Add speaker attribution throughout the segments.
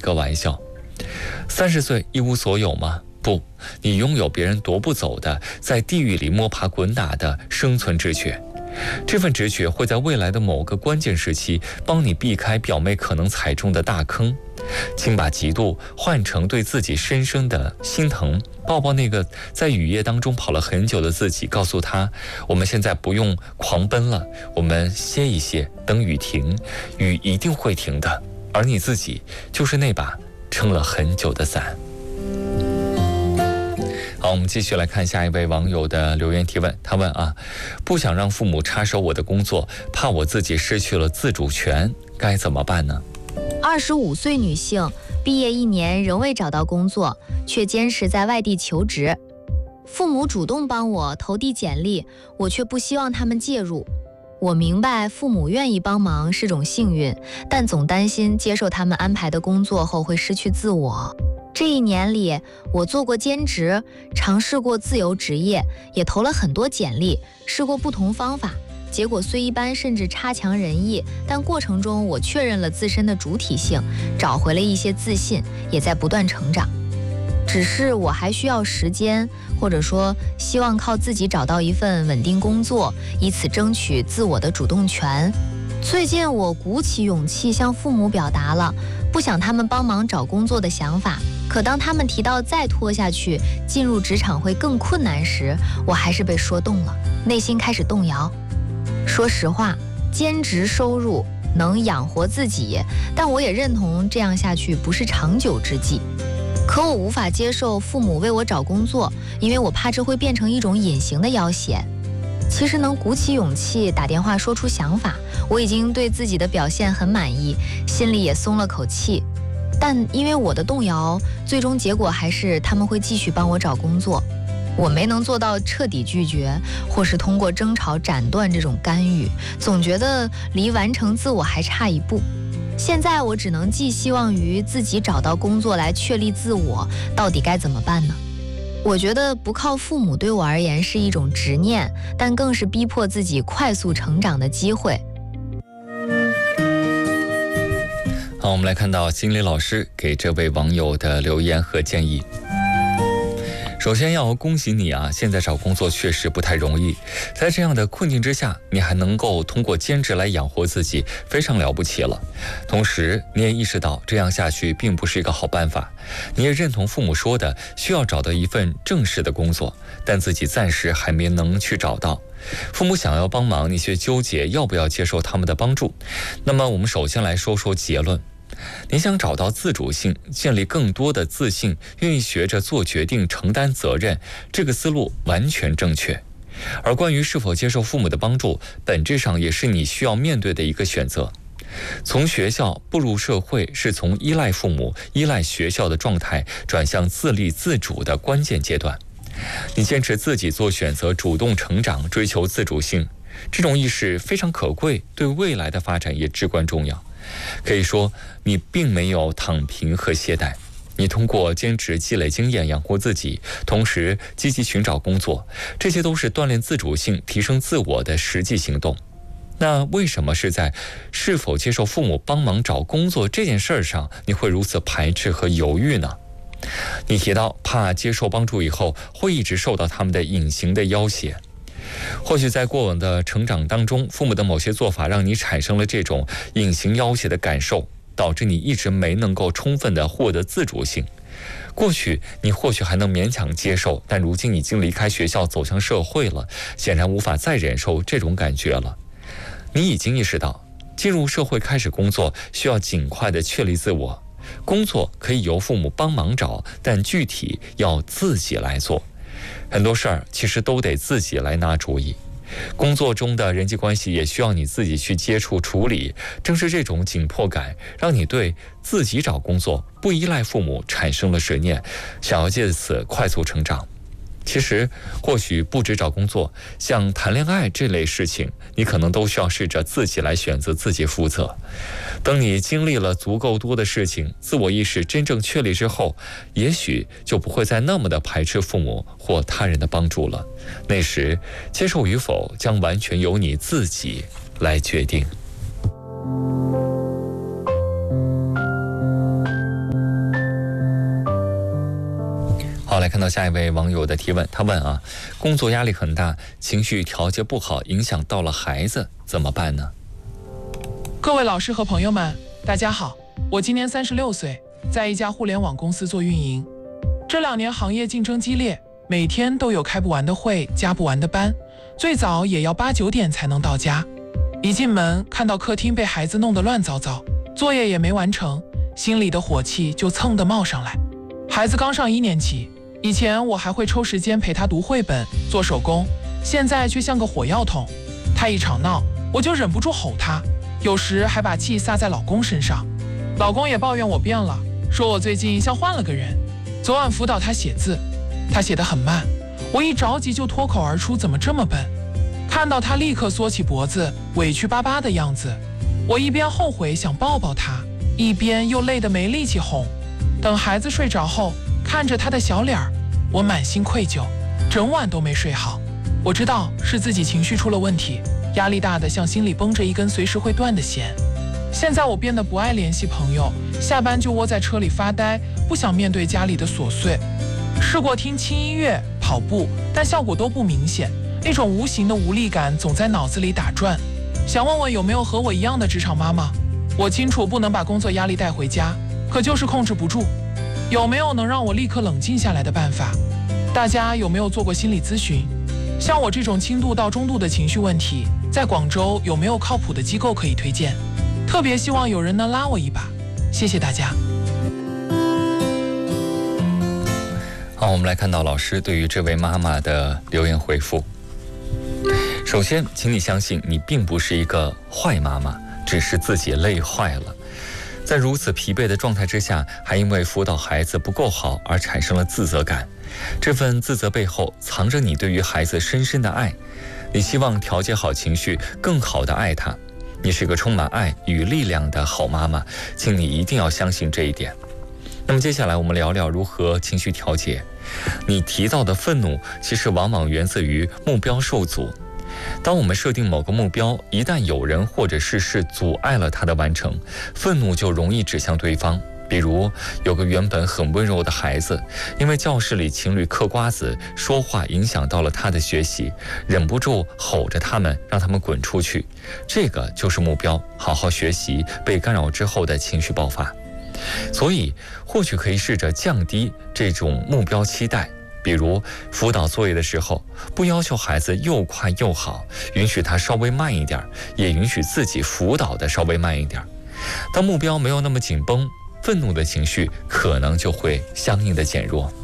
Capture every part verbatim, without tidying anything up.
Speaker 1: 个玩笑。三十岁一无所有吗？不，你拥有别人夺不走的，在地狱里摸爬滚打的生存直觉。这份直觉会在未来的某个关键时期帮你避开表妹可能踩中的大坑。请把嫉妒换成对自己深深的心疼，抱抱那个在雨夜当中跑了很久的自己，告诉他，我们现在不用狂奔了，我们歇一歇，等雨停，雨一定会停的，而你自己就是那把撑了很久的伞。好，我们继续来看下一位网友的留言提问。他问啊，不想让父母插手我的工作，怕我自己失去了自主权，该怎么办呢？
Speaker 2: 二十五岁女性，毕业一年仍未找到工作，却坚持在外地求职。父母主动帮我投递简历，我却不希望他们介入。我明白父母愿意帮忙是种幸运，但总担心接受他们安排的工作后会失去自我。这一年里，我做过兼职，尝试过自由职业，也投了很多简历，试过不同方法，结果虽一般甚至差强人意，但过程中我确认了自身的主体性，找回了一些自信，也在不断成长。只是我还需要时间，或者说希望靠自己找到一份稳定工作，以此争取自我的主动权。最近我鼓起勇气向父母表达了不想他们帮忙找工作的想法，可当他们提到再拖下去进入职场会更困难时，我还是被说动了，内心开始动摇。说实话，兼职收入能养活自己，但我也认同这样下去不是长久之计。可我无法接受父母为我找工作，因为我怕这会变成一种隐形的要挟。其实能鼓起勇气打电话说出想法，我已经对自己的表现很满意，心里也松了口气。但因为我的动摇，最终结果还是他们会继续帮我找工作。我没能做到彻底拒绝，或是通过争吵斩断这种干预，总觉得离完成自我还差一步。现在我只能寄希望于自己找到工作来确立自我，到底该怎么办呢？我觉得不靠父母对我而言是一种执念，但更是逼迫自己快速成长的机会。
Speaker 1: 好，我们来看到心理老师给这位网友的留言和建议。首先要恭喜你啊，现在找工作确实不太容易，在这样的困境之下，你还能够通过兼职来养活自己，非常了不起了。同时你也意识到这样下去并不是一个好办法，你也认同父母说的需要找到一份正式的工作，但自己暂时还没能去找到。父母想要帮忙，你却纠结要不要接受他们的帮助。那么我们首先来说说结论。你想找到自主性，建立更多的自信，愿意学着做决定，承担责任，这个思路完全正确。而关于是否接受父母的帮助，本质上也是你需要面对的一个选择。从学校步入社会，是从依赖父母、依赖学校的状态转向自立自主的关键阶段。你坚持自己做选择，主动成长，追求自主性，这种意识非常可贵，对未来的发展也至关重要。可以说，你并没有躺平和懈怠，你通过兼职积累经验，养活自己，同时积极寻找工作，这些都是锻炼自主性、提升自我的实际行动。那为什么是在是否接受父母帮忙找工作这件事上，你会如此排斥和犹豫呢？你提到怕接受帮助以后会一直受到他们的隐形的要挟。或许在过往的成长当中，父母的某些做法让你产生了这种隐形要挟的感受，导致你一直没能够充分的获得自主性。过去你或许还能勉强接受，但如今已经离开学校走向社会了，显然无法再忍受这种感觉了。你已经意识到，进入社会开始工作需要尽快的确立自我，工作可以由父母帮忙找，但具体要自己来做。很多事儿其实都得自己来拿主意，工作中的人际关系也需要你自己去接触处理。正是这种紧迫感，让你对自己找工作、不依赖父母产生了执念，想要借此快速成长。其实或许不止找工作，像谈恋爱这类事情，你可能都需要试着自己来选择，自己负责。等你经历了足够多的事情，自我意识真正确立之后，也许就不会再那么的排斥父母或他人的帮助了。那时接受与否将完全由你自己来决定。 看到下一位网友的提问，他问啊，工作压力很大，情绪调节不好，影响到了孩子，怎么办呢？
Speaker 3: 各位老师和朋友们，大家好，我今年三十六岁，在一家互联网公司做运营。这两年行业竞争激烈，每天都有开不完的会，加不完的班，最早也要八九点才能到家。一进门看到客厅被孩子弄得乱糟糟，作业也没完成，心里的火气就蹭地冒上来。孩子刚上一年级，以前我还会抽时间陪他读绘本、做手工，现在却像个火药桶。他一吵闹，我就忍不住吼他，有时还把气撒在老公身上。老公也抱怨我变了，说我最近像换了个人。昨晚辅导他写字，他写得很慢，我一着急就脱口而出怎么这么笨。看到他立刻缩起脖子，委屈巴巴的样子，我一边后悔想抱抱他，一边又累得没力气哄。等孩子睡着后，看着他的小脸儿，我满心愧疚，整晚都没睡好。我知道是自己情绪出了问题，压力大的像心里绷着一根随时会断的弦。现在我变得不爱联系朋友，下班就窝在车里发呆，不想面对家里的琐碎。试过听轻音乐、跑步，但效果都不明显，一种无形的无力感总在脑子里打转。想问问有没有和我一样的职场妈妈？我清楚不能把工作压力带回家，可就是控制不住。有没有能让我立刻冷静下来的办法？大家有没有做过心理咨询？像我这种轻度到中度的情绪问题，在广州有没有靠谱的机构可以推荐？特别希望有人能拉我一把，谢谢大家。
Speaker 1: 好，我们来看到老师对于这位妈妈的留言回复。首先，请你相信你并不是一个坏妈妈，只是自己累坏了。在如此疲惫的状态之下，还因为辅导孩子不够好而产生了自责感。这份自责背后藏着你对于孩子深深的爱，你希望调节好情绪，更好地爱他。你是个充满爱与力量的好妈妈，请你一定要相信这一点。那么接下来我们聊聊如何情绪调节。你提到的愤怒其实往往源自于目标受阻。当我们设定某个目标，一旦有人或者是事阻碍了它的完成，愤怒就容易指向对方。比如有个原本很温柔的孩子，因为教室里情侣嗑瓜子说话影响到了他的学习，忍不住吼着他们，让他们滚出去。这个就是目标，好好学习被干扰之后的情绪爆发。所以或许可以试着降低这种目标期待，比如辅导作业的时候，不要求孩子又快又好，允许他稍微慢一点，也允许自己辅导的稍微慢一点。当目标没有那么紧绷，愤怒的情绪可能就会相应的减弱。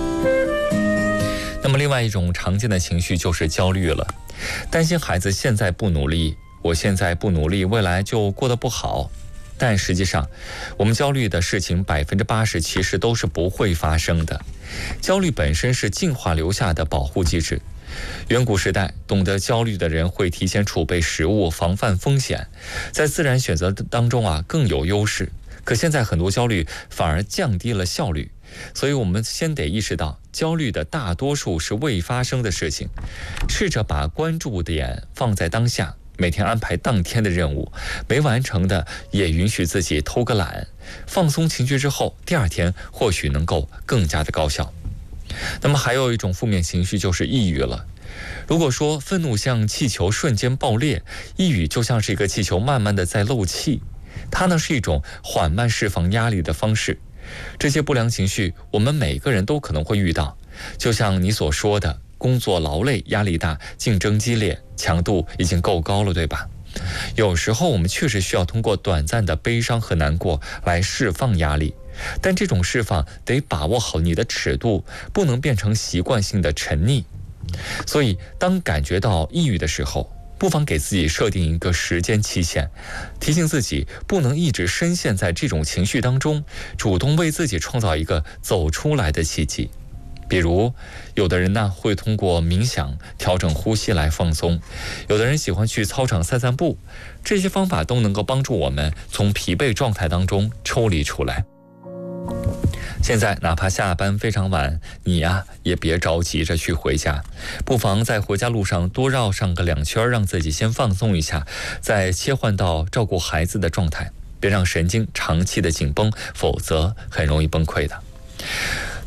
Speaker 1: 那么另外一种常见的情绪就是焦虑了，担心孩子现在不努力，我现在不努力，未来就过得不好。但实际上，我们焦虑的事情百分之八十其实都是不会发生的。焦虑本身是进化留下的保护机制。远古时代，懂得焦虑的人会提前储备食物，防范风险，在自然选择当中啊更有优势。可现在很多焦虑反而降低了效率，所以我们先得意识到，焦虑的大多数是未发生的事情。试着把关注点放在当下，每天安排当天的任务，没完成的也允许自己偷个懒，放松情绪之后，第二天或许能够更加的高效。那么还有一种负面情绪就是抑郁了。如果说愤怒像气球瞬间爆裂，抑郁就像是一个气球慢慢的在漏气，它呢是一种缓慢释放压力的方式。这些不良情绪我们每个人都可能会遇到，就像你所说的，工作劳累，压力大，竞争激烈，强度已经够高了，对吧？有时候我们确实需要通过短暂的悲伤和难过来释放压力，但这种释放得把握好你的尺度，不能变成习惯性的沉溺。所以当感觉到抑郁的时候，不妨给自己设定一个时间期限，提醒自己不能一直深陷在这种情绪当中，主动为自己创造一个走出来的契机。比如有的人呢会通过冥想调整呼吸来放松，有的人喜欢去操场散散步，这些方法都能够帮助我们从疲惫状态当中抽离出来。现在哪怕下班非常晚，你呀也别着急着去回家，不妨在回家路上多绕上个两圈，让自己先放松一下，再切换到照顾孩子的状态，别让神经长期的紧绷，否则很容易崩溃的。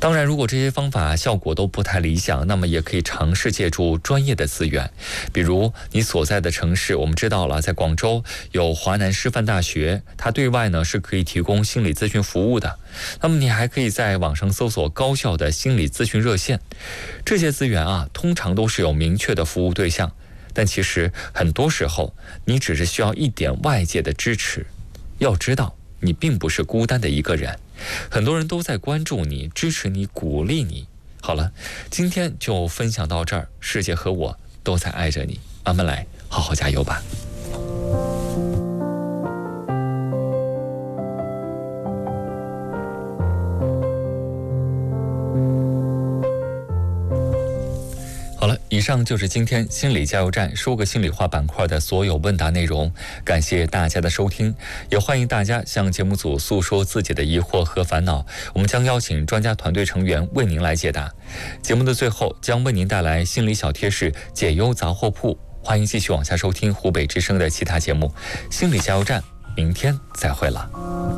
Speaker 1: 当然，如果这些方法效果都不太理想，那么也可以尝试借助专业的资源，比如你所在的城市，我们知道了，在广州有华南师范大学，它对外呢是可以提供心理咨询服务的。那么你还可以在网上搜索高校的心理咨询热线，这些资源啊，通常都是有明确的服务对象，但其实很多时候你只是需要一点外界的支持。要知道，你并不是孤单的一个人，很多人都在关注你、支持你、鼓励你。好了，今天就分享到这儿，世界和我都在爱着你，慢慢来，好好加油吧。好了，以上就是今天心理加油站说个心里话板块的所有问答内容，感谢大家的收听，也欢迎大家向节目组诉说自己的疑惑和烦恼，我们将邀请专家团队成员为您来解答。节目的最后将为您带来心理小贴士解忧杂货铺，欢迎继续往下收听湖北之声的其他节目。心理加油站，明天再会了。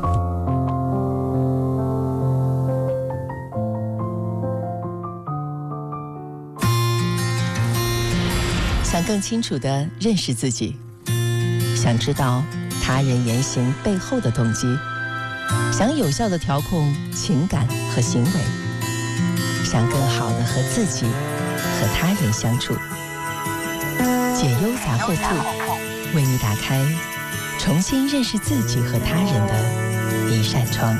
Speaker 4: 想更清楚地认识自己，想知道他人言行背后的动机，想有效地调控情感和行为，想更好地和自己和他人相处。解忧杂货铺为你打开重新认识自己和他人的一扇窗。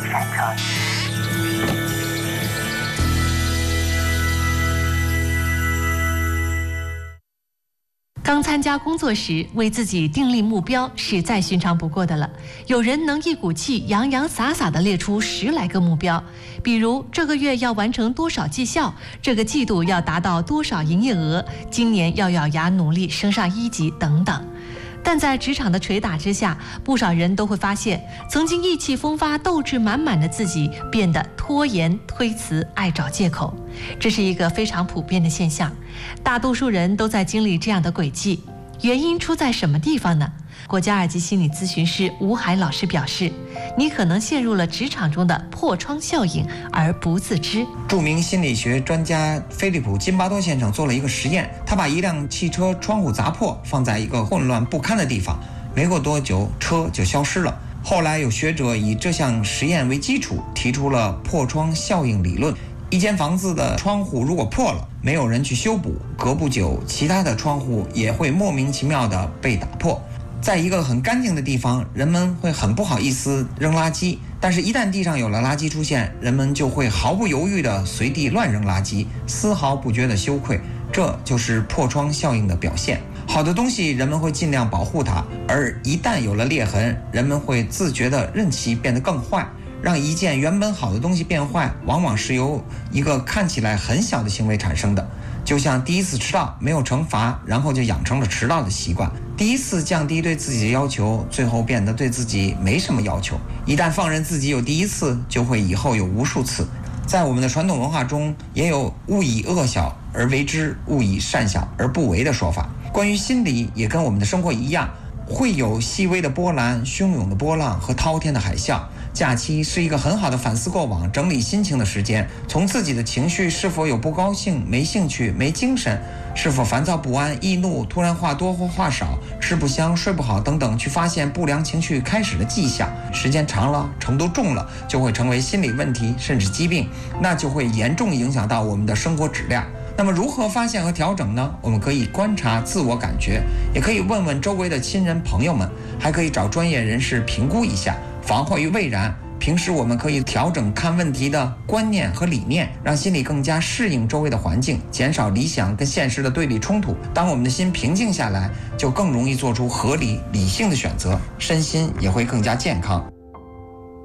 Speaker 5: 刚参加工作时，为自己订立目标是再寻常不过的了。有人能一股气洋洋洒洒地列出十来个目标，比如这个月要完成多少绩效，这个季度要达到多少营业额，今年要咬牙努力升上一级等等。但在职场的捶打之下，不少人都会发现，曾经意气风发、斗志满满的自己变得拖延、推辞、爱找借口。这是一个非常普遍的现象，大多数人都在经历这样的轨迹。原因出在什么地方呢？国家二级心理咨询师吴海老师表示，你可能陷入了职场中的破窗效应而不自知。
Speaker 6: 著名心理学专家菲利普·金巴多先生做了一个实验，他把一辆汽车窗户砸破，放在一个混乱不堪的地方，没过多久车就消失了。后来有学者以这项实验为基础，提出了破窗效应理论。一间房子的窗户如果破了，没有人去修补，隔不久其他的窗户也会莫名其妙地被打破。在一个很干净的地方，人们会很不好意思扔垃圾，但是一旦地上有了垃圾出现，人们就会毫不犹豫地随地乱扔垃圾，丝毫不觉得羞愧。这就是破窗效应的表现。好的东西人们会尽量保护它，而一旦有了裂痕，人们会自觉地任其变得更坏。让一件原本好的东西变坏，往往是由一个看起来很小的行为产生的。就像第一次迟到没有惩罚，然后就养成了迟到的习惯。第一次降低对自己的要求，最后变得对自己没什么要求。一旦放任自己有第一次，就会以后有无数次。在我们的传统文化中，也有勿以恶小而为之，勿以善小而不为的说法。关于心理，也跟我们的生活一样，会有细微的波澜、汹涌的波浪和滔天的海啸。假期是一个很好的反思过往、整理心情的时间，从自己的情绪是否有不高兴、没兴趣、没精神，是否烦躁不安、易怒、突然话多或话少、吃不香、睡不好等等，去发现不良情绪开始的迹象。时间长了，程度重了，就会成为心理问题，甚至疾病，那就会严重影响到我们的生活质量。那么如何发现和调整呢？我们可以观察自我感觉，也可以问问周围的亲人朋友们，还可以找专业人士评估一下，防患于未然。平时我们可以调整看问题的观念和理念，让心理更加适应周围的环境，减少理想跟现实的对立冲突。当我们的心平静下来，就更容易做出合理理性的选择，身心也会更加健康。